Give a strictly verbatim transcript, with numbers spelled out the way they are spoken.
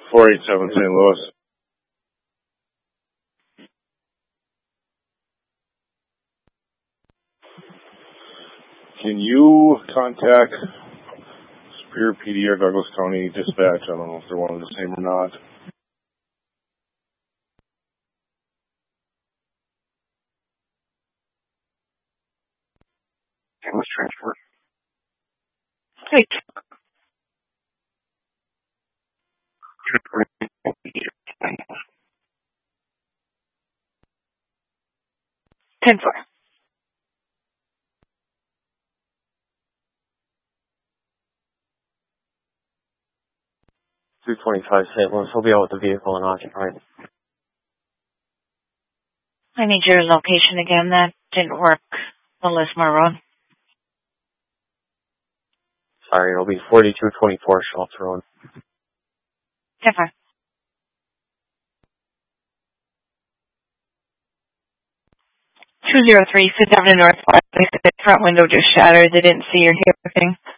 four eight seven Saint Louis. Can you contact Superior P D or Douglas County Dispatch? I don't know if they're one and the same or not. Let's transfer. Hey. ten four. two twenty-five Saint Louis. He'll be out with the vehicle and occupied. I need your location again. That didn't work on Lismore Road. Sorry, it'll be forty-two twenty-four Schultz Road. ten four. two zero three, sit down in Northwest. They said the front window just shattered. They didn't see or hear anything.